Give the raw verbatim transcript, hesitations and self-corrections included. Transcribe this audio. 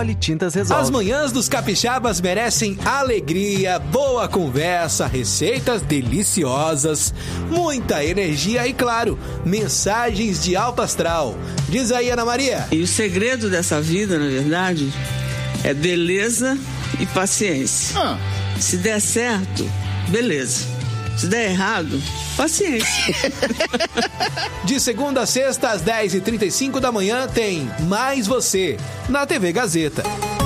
Politintas resolve. As manhãs dos capixabas merecem alegria, boa conversa, receitas deliciosas, muita energia e, claro, mensagens de alto astral. Diz aí, Ana Maria. E o segredo dessa vida, na verdade, é beleza e paciência. Ah. Se der certo, beleza. Se der errado, paciência. De segunda a sexta, às dez e trinta e cinco da manhã, tem Mais Você, na T V Gazeta.